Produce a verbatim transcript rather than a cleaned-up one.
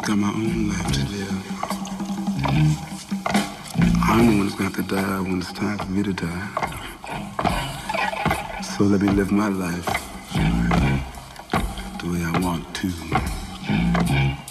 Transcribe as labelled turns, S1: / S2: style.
S1: got my own life to live. I'm the one that's going to have to die when it's time for me to die. So let me live my life the way I want to.